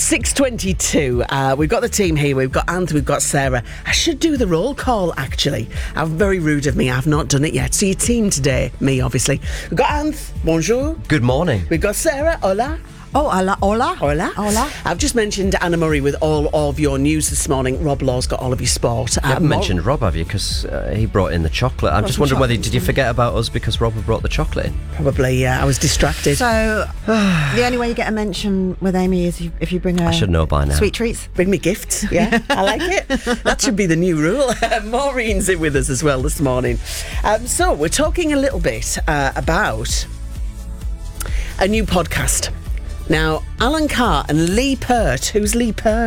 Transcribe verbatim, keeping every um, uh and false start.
six twenty-two. Uh, we've got the team here. We've got Anth, we've got Sarah. I should do the roll call, actually. Uh, very rude of me. I've not done it yet. So your team today, me, obviously. We've got Anth. Bonjour. Good morning. We've got Sarah. Hola. Oh, hola, hola. Hola. Hola. I've just mentioned Anna Murray with all of your news this morning. Rob Law's got all of your sport. You Uh, haven't more- mentioned Rob, have you? Because uh, he brought in the chocolate. I'm Brought just some wondering whether chocolate. did you forget about us because Rob brought the chocolate in? Probably, yeah. I was distracted. So, the only way you get a mention with Amy is if if you bring her I should know by now. sweet treats. Bring me gifts. Yeah, I like it. That should be the new rule. Maureen's in with us as well this morning. Um, so we're talking a little bit uh, about a new podcast. Now, Alan Carr and Lee Pert. Who's Lee Pert?